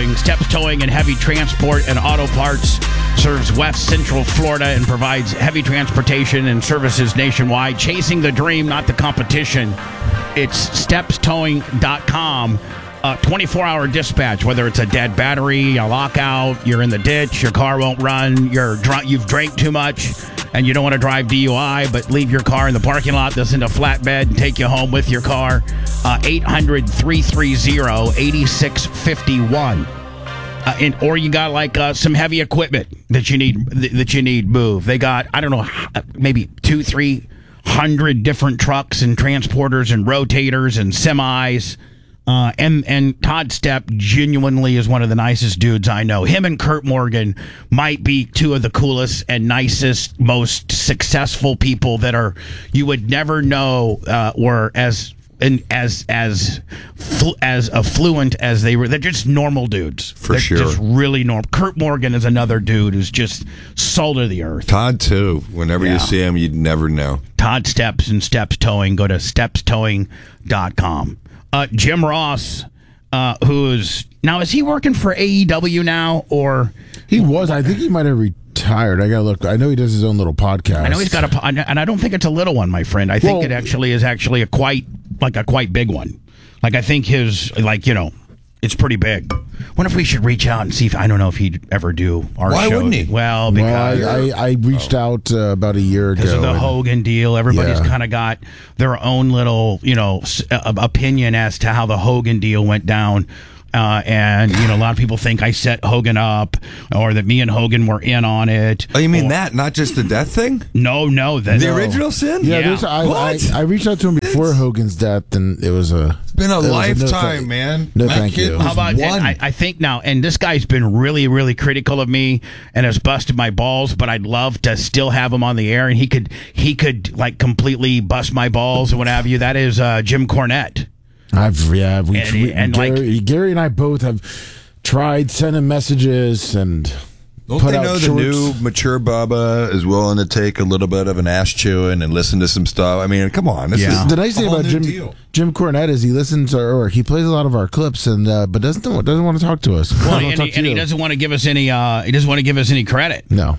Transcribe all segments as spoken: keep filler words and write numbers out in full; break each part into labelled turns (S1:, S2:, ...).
S1: Towing. Steps Towing and Heavy Transport and Auto Parts serves West Central Florida and provides heavy transportation and services nationwide. Chasing the dream, not the competition. It's steps towing dot com. Uh, twenty-four hour dispatch, whether it's a dead battery, a lockout, you're in the ditch, your car won't run, you're drunk, you've drank too much, and you don't want to drive D U I, but leave your car in the parking lot, listen to Flatbed, and take you home with your car. Uh, eight hundred, three three zero, eight six five one. Uh, and, or you got like uh, some heavy equipment that you need that you need moved. They got, I don't know, maybe two, three hundred different trucks and transporters and rotators and semis. Uh, and, and Todd Stepp genuinely is one of the nicest dudes I know. Him and Kurt Morgan might be two of the coolest and nicest, most successful people that are you would never know uh, were as and as as flu- as affluent as they were. They're just normal dudes.
S2: For
S1: They're
S2: sure.
S1: just really normal. Kurt Morgan is another dude who's just salt of the earth.
S2: Todd, too. Whenever
S1: Yeah.
S2: you see him, you'd never know.
S1: Todd Steps and Steps Towing. Go to steps towing dot com. Uh, Jim Ross, uh, who's now is he working for A E W now or
S3: he was? I think he might have retired. I gotta look. I know he does his own little podcast.
S1: I know he's got a, po- and I don't think it's a little one, my friend. I think
S3: Well-
S1: it actually is actually a quite like a quite big one. Like I think his like you know, it's pretty big. Wonder if we should reach out and see if I don't know if he'd ever do our
S2: Why
S1: show.
S2: wouldn't he?
S1: Well,
S3: Well,
S1: because
S3: I, I, I reached out uh, about a year ago.
S1: because of the
S3: and-
S1: Hogan deal. Everybody's
S3: Yeah.
S1: kind of got their own little, you know, s- uh, opinion as to how the Hogan deal went down. Uh, and, you know, a lot of people think I set Hogan up or that me and Hogan were in on it.
S2: Oh, you mean
S1: Or-
S2: that? Not just the death thing?
S1: No, no. That,
S2: The
S1: no.
S2: original sin?
S3: Yeah,
S1: Yeah.
S3: there's- I, I,
S2: What?
S3: I reached out to him before Hogan's death, and it was a.
S4: It's been a
S3: it was no
S4: lifetime,
S3: thank-
S4: man.
S3: No,
S4: My
S3: thank
S4: kid
S3: you.
S4: was
S1: How about, and
S4: one.
S1: I, I think now, and this guy's been really, really critical of me and has busted my balls, but I'd love to still have him on the air and he could, he could like completely bust my balls and what have you. That is uh, Jim Cornette.
S3: I've yeah, we,
S1: And-
S3: we
S1: and, like-
S3: Gary, Gary and I both have tried sending messages and
S2: Don't
S3: put
S2: they
S3: out
S2: know the
S3: shorts.
S2: new mature Bubba is willing to take a little bit of an ass chewing and listen to some stuff? I mean, come on. This
S1: Yeah.
S2: is
S3: The nice thing
S4: whole
S3: about
S4: new
S3: Jim
S4: deal.
S3: Jim Cornette is he listens to our work. He plays a lot of our clips, and uh, but doesn't doesn't want to talk to us.
S1: Well,
S3: Doesn't
S1: and,
S3: talk
S1: he,
S3: to
S1: and he
S3: you.
S1: doesn't want to give us any, uh, he doesn't want to give us any credit.
S3: No.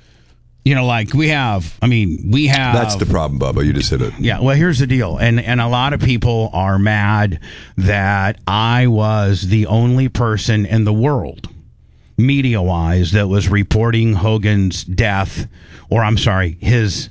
S1: You know, like we have, I mean, we have.
S2: That's the problem, Bubba. You just hit it.
S1: Yeah, well, here's the deal, and and a lot of people are mad that I was the only person in the world, media-wise, that was reporting Hogan's death, or I'm sorry, his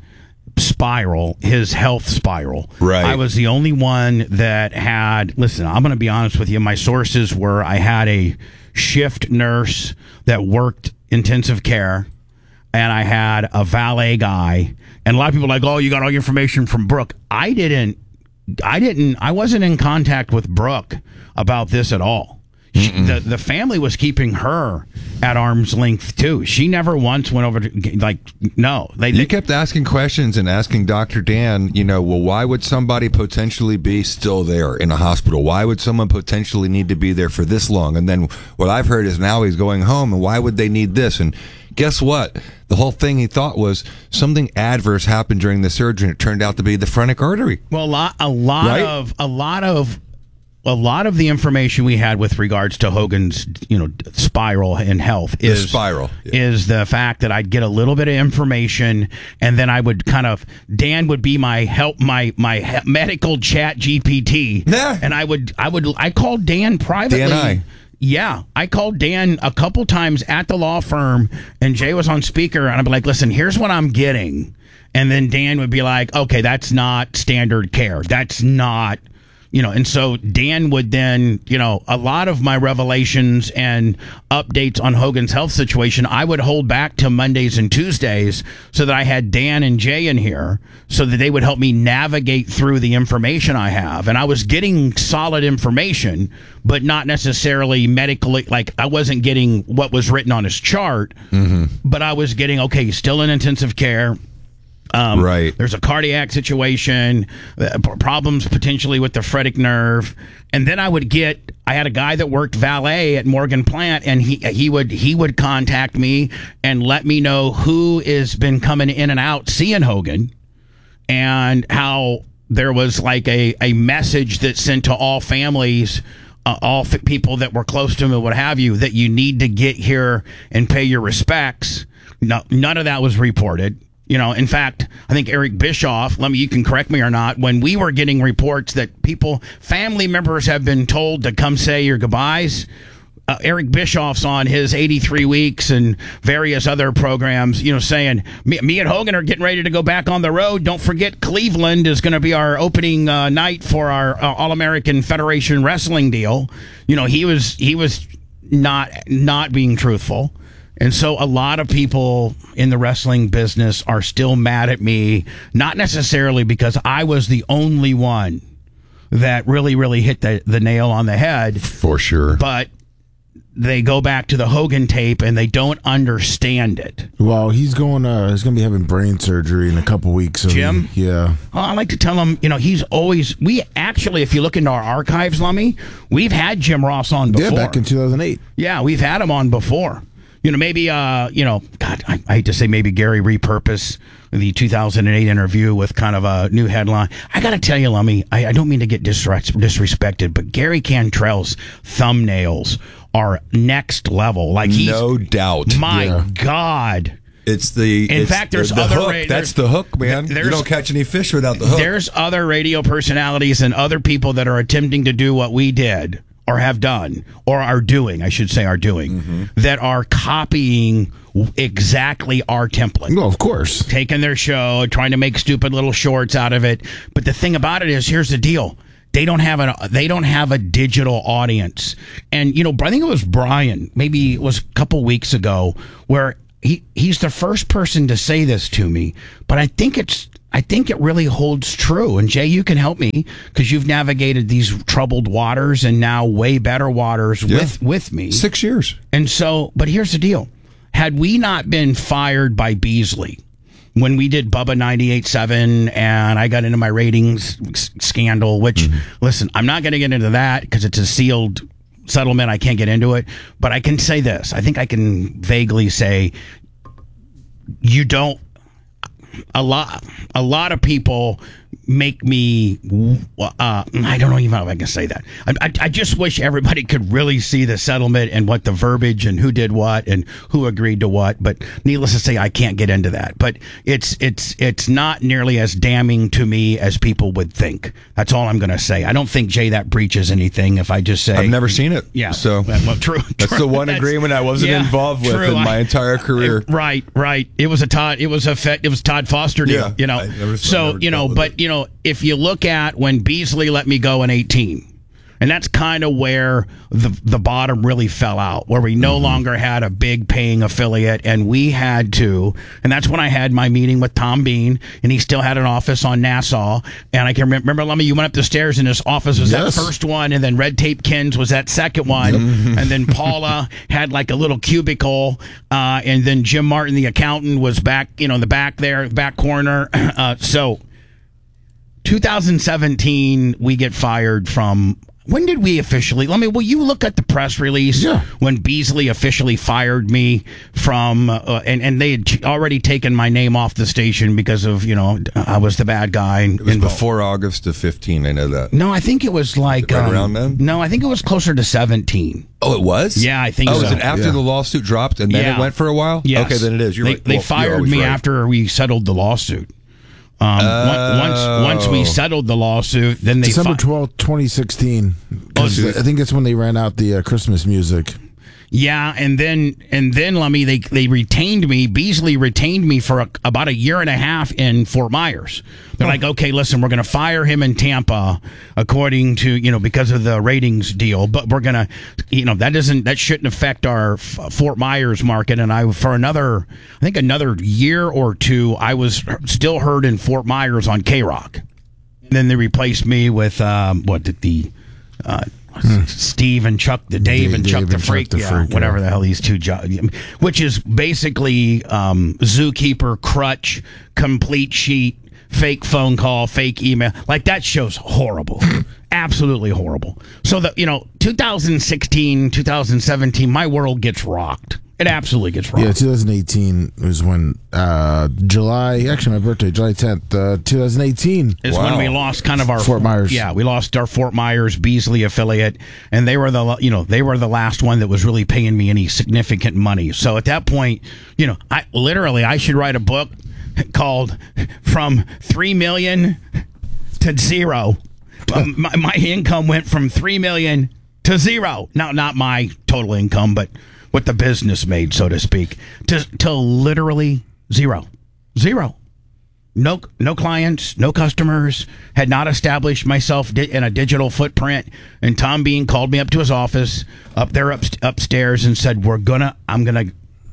S1: spiral, his health spiral.
S2: Right.
S1: I was the only one that had. Listen, I'm going to be honest with you. My sources were I had a shift nurse that worked intensive care. And I had a valet guy, and a lot of people are like, "Oh, you got all your information from Brooke." I didn't. I didn't. I wasn't in contact with Brooke about this at all. She, the the family was keeping her at arm's length too. She never once went over to like no. They,
S2: You
S1: they
S2: kept asking questions and asking Doctor Dan, you know, well, why would somebody potentially be still there in a hospital? Why would someone potentially need to be there for this long? And then what I've heard is now he's going home, and why would they need this? And guess what? The whole thing he thought was something adverse happened during the surgery. It turned out to be the phrenic artery.
S1: well, a lot, a lot
S2: Right?
S1: of a lot of. A lot of the information we had with regards to Hogan's, you know, spiral in health is
S2: spiral, yeah.
S1: is the fact that I'd get a little bit of information, and then I would kind of Dan would be my help, my my he- medical chat G P T,
S2: Yeah.
S1: and I would I would I called Dan privately.
S2: Dan I.
S1: Yeah, I called Dan a couple times at the law firm, and Jay was on speaker, and I'd be like, "Listen, here's what I'm getting," and then Dan would be like, "Okay, that's not standard care. That's not." You know, and so Dan would then, you know, a lot of my revelations and updates on Hogan's health situation, I would hold back to Mondays and Tuesdays so that I had Dan and Jay in here so that they would help me navigate through the information I have. And I was getting solid information, but not necessarily medically, like I wasn't getting what was written on his chart, mm-hmm. but I was getting, okay, he's still in intensive care. Um,
S2: Right.
S1: There's a cardiac situation, uh, p- problems potentially with the phrenic nerve, and then I would get. I had a guy that worked valet at Morgan Plant, and he he would he would contact me and let me know who has been coming in and out seeing Hogan, and how there was like a a message that sent to all families uh, all f- people that were close to him and what have you, that you need to get here and pay your respects. No, none of that was reported. You know, in fact, I think Eric Bischoff, let me, you can correct me or not, when we were getting reports that people, family members have been told to come say your goodbyes, uh, Eric Bischoff's on his eighty-three weeks and various other programs, you know, saying, me, me and Hogan are getting ready to go back on the road. Don't forget, Cleveland is going to be our opening uh, night for our uh, All-American Federation Wrestling deal. You know, he was he was not not being truthful. And so a lot of people in the wrestling business are still mad at me, not necessarily because I was the only one that really, really hit the, the nail on the head.
S2: For sure.
S1: But they go back to the Hogan tape and they don't understand it.
S3: Well, he's going. Uh, he's going to be having brain surgery in a couple weeks. So
S1: Jim?
S3: He, yeah.
S1: Well, I like to tell him, you know, he's always, we actually, if you look into our archives, Lummy, we've had Jim Ross on before.
S3: Yeah, back in two thousand eight.
S1: Yeah, we've had him on before. You know, maybe, uh, you know, God, I, I hate to say maybe Gary repurpose the two thousand eight interview with kind of a new headline. I got to tell you, Lummy, I, I don't mean to get disres- disrespected, but Gary Cantrell's thumbnails are next level. Like he's,
S2: no doubt.
S1: My
S3: Yeah.
S1: God.
S2: It's the.
S1: In
S2: it's
S1: fact, there's
S2: the, the
S1: other
S2: hook.
S1: ra-
S2: That's the hook, man.
S1: there's-
S2: You don't catch any fish without the hook.
S1: There's other radio personalities and other people that are attempting to do what we did or have done or are doing, I should say are doing,
S2: Mm-hmm.
S1: that are copying exactly our template.
S3: Well, of course.
S1: Taking their show, trying to make stupid little shorts out of it. But the thing about it is, here's the deal. They don't have a they don't have a digital audience. And, you know, I think it was Brian, maybe it was a couple weeks ago, where he, he's the first person to say this to me. But I think it's I think it really holds true. And Jay, you can help me because you've navigated these troubled waters and now way better waters
S2: Yeah.
S1: with, with me.
S2: Six years.
S1: And so, but here's the deal. Had we not been fired by Beasley when we did Bubba ninety-eight point seven and I got into my ratings s- scandal, which,
S2: Mm-hmm.
S1: listen, I'm not going to get into that because it's a sealed settlement. I can't get into it. But I can say this. I think I can vaguely say you don't. A lot, a lot of people make me. Uh, I don't know even if I can say that. I, I, I just wish everybody could really see the settlement and what the verbiage and who did what and who agreed to what. But needless to say, I can't get into that. But it's it's it's not nearly as damning to me as people would think. That's all I'm going to say. I don't think Jay that breaches anything. If I just say
S2: I've never seen it.
S1: yeah,
S2: So
S1: well, true.
S2: that's
S1: true.
S2: the one
S1: That's-
S2: agreement I wasn't
S1: yeah,
S2: involved with
S1: true.
S2: in my
S1: I-
S2: entire career.
S1: Right, right. It was a Todd. It was a fe- it was Todd Foster deal.
S2: Yeah,
S1: you know.
S2: I never- I
S1: so
S2: never
S1: you know,
S2: dealt with
S1: but
S2: it.
S1: you know, if you look at when Beasley let me go in eighteen. And that's kind of where the the bottom really fell out, where we no
S2: Mm-hmm.
S1: longer had a big paying affiliate, and we had to. And that's when I had my meeting with Tom Bean, and he still had an office on Nassau. And I can remember, remember Lummy, you went up the stairs, and his office was
S3: Yes.
S1: that first one, and then Red Tape Kins was that second one, and then Paula had like a little cubicle, uh, and then Jim Martin, the accountant, was back, you know, in the back there, back corner. Uh, so, two thousand seventeen, we get fired from. When did we officially? Let me. Will you look at the press release
S3: Yeah.
S1: when Beasley officially fired me from, uh, and and they had already taken my name off the station because of, you know, I was the bad guy.
S2: It was before August of fifteen. I know that.
S1: No, I think it was like
S2: Right
S1: um,
S2: around then?
S1: No, I think it was closer to seventeen.
S2: Oh, it was?
S1: Yeah, I think
S2: Oh,
S1: so.
S2: was it after
S3: Yeah.
S2: the lawsuit dropped and then
S1: Yeah.
S2: it went for a while?
S1: Yes.
S2: Okay, then it is. You're
S1: they,
S2: right.
S1: They
S2: Well, you're
S1: fired
S2: always
S1: me
S2: right.
S1: after we settled the lawsuit. Um, on- once once we
S2: Oh.
S1: settled the lawsuit, then they
S3: December
S1: fi-
S3: twelfth, twenty sixteen.
S1: Oh,
S3: 'Cause
S2: so-
S3: I think that's when they ran out the uh, Christmas music.
S1: Yeah, and then and then Lummy, they they retained me. Beasley retained me for a, about a year and a half in Fort Myers. They're like, okay, listen, we're going to fire him in Tampa, according to, you know, because of the ratings deal. But we're going to, you know, that doesn't that shouldn't affect our F- Fort Myers market. And I for another, I think another year or two, I was still heard in Fort Myers on K Rock. And then they replaced me with um, what did the. Uh, Steve and Chuck, the Dave,
S3: Dave-
S1: and Chuck
S3: Dave
S1: the
S3: and Chuck
S1: Freak,
S3: the
S1: yeah,
S3: Freak,
S1: whatever
S3: yeah.
S1: the hell these two jobs, which is basically um, Zookeeper, Crutch, Complete Sheet, fake phone call, fake email. Like that show's horrible, absolutely horrible. So that, you know, two thousand sixteen, two thousand seventeen, my world gets rocked. It absolutely gets wrong.
S3: Yeah, twenty eighteen was when uh, July. Actually, my birthday, July tenth, uh, twenty eighteen.
S1: Is
S2: Wow.
S1: when we lost kind of our
S3: Fort Myers.
S1: Yeah, we lost our Fort Myers Beasley affiliate, and they were the you know they were the last one that was really paying me any significant money. So at that point, you know, I literally I should write a book called "From Three Million to Zero." Um, my, my income went from three million to zero. Now, not my total income, but what the business made, so to speak, to to literally zero, zero. No, no clients, no customers. Had not established myself di- in a digital footprint. And Tom Bean called me up to his office up there up, upstairs and said, "We're gonna, I'm gonna,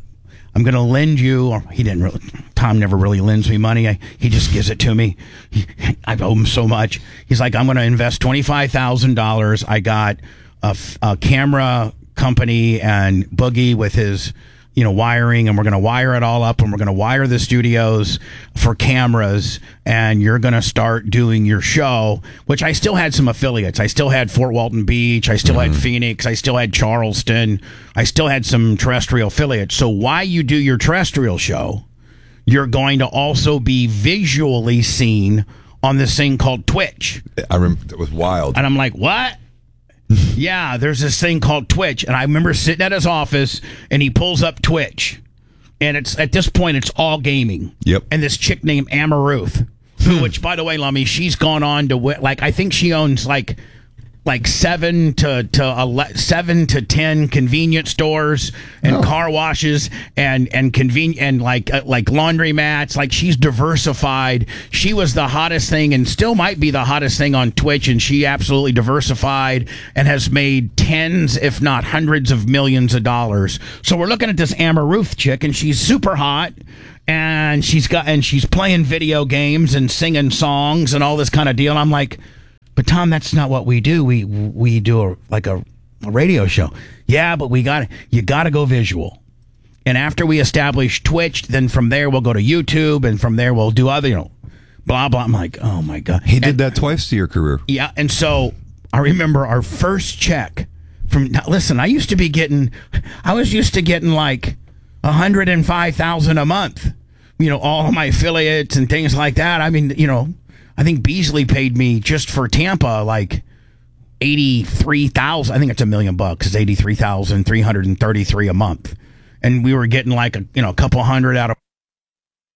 S1: I'm gonna lend you." Or he didn't really. Tom never really lends me money. I, he just gives it to me. He, I owe him so much. He's like, "I'm gonna invest twenty five thousand dollars. I got a, a camera company and Boogie with his." you know, wiring, and we're going to wire it all up, and we're going to wire the studios for cameras, and you're going to start doing your show, which I still had some affiliates. I still had Fort Walton Beach. I still mm-hmm. had Phoenix. I still had Charleston. I still had some terrestrial affiliates. So while you do your terrestrial show, you're going to also be visually seen on this thing called Twitch.
S2: I remember it was wild.
S1: And I'm like, what? Yeah, there's this thing called Twitch, and I remember sitting at his office, and he pulls up Twitch, and it's at this point it's all gaming.
S2: Yep.
S1: And this chick named Amaruth, who, which by the way, Lummy, she's gone on to wi- like I think she owns like like seven to to ele- seven to ten convenience stores and
S3: Oh.
S1: car washes and and conven- and like uh, like laundry mats. Like she's diversified. She was the hottest thing and still might be the hottest thing on Twitch, and she absolutely diversified and has made tens, if not hundreds, of millions of dollars. So we're looking at this Amber Ruth chick, and she's super hot. And she's got and she's playing video games and singing songs and all this kind of deal. I'm like, but Tom, that's not what we do. We we do a, like a, a radio show. Yeah, but we got you got to go visual. And after we establish Twitch, then from there we'll go to YouTube, and from there we'll do other, you know, blah blah. I'm like, oh my god,
S2: He did
S1: and,
S2: that twice to your career.
S1: yeah. And so I remember our first check from. Now, listen, I used to be getting, I was used to getting like a hundred and five thousand a month. You know, all of my affiliates and things like that. I mean, you know. I think Beasley paid me just for Tampa like eighty-three thousand. I think it's a million bucks. It's eighty-three thousand three hundred thirty-three a month, and we were getting like a you know a couple hundred out of